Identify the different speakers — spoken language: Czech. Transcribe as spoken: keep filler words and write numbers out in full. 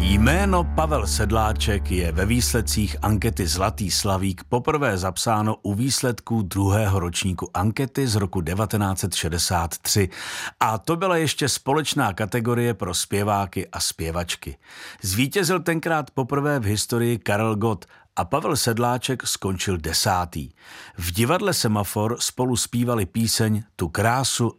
Speaker 1: Jméno Pavel Sedláček je ve výsledcích ankety Zlatý slavík poprvé zapsáno u výsledků druhého ročníku ankety z roku devatenáct set šedesát tři. A to byla ještě společná kategorie pro zpěváky a zpěvačky. Zvítězil tenkrát poprvé v historii Karel Gott a Pavel Sedláček skončil desátý. V divadle Semafor spolu zpívali píseň Tu krásu